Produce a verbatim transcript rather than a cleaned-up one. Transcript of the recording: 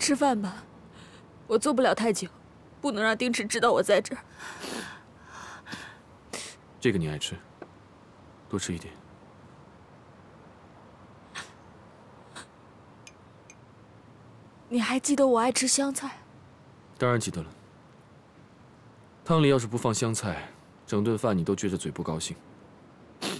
吃饭吧，我做不了太久，不能让丁池知道我在这儿。 这个你爱吃，多吃一点。 你还记得我爱吃香菜？ 当然记得了。汤里要是不放香菜，整顿饭你都撅着嘴不高兴。